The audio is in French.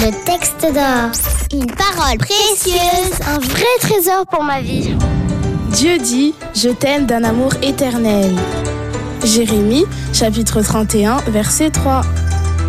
Le texte d'or. Une parole précieuse. Un vrai trésor pour ma vie. Dieu dit « Je t'aime d'un amour éternel ». Jérémie, chapitre 31, verset 3.